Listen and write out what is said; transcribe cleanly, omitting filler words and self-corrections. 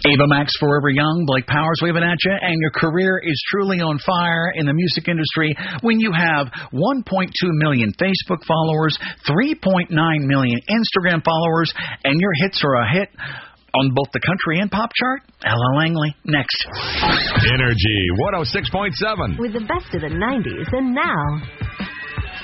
Ava Max, Forever Young, Blake Powers waving at you, and your career is truly on fire in the music industry when you have 1.2 million Facebook followers, 3.9 million Instagram followers, and your hits are a hit on both the country and pop chart. Ella Langley, next. Energy 106.7. With the best of the 90s and now.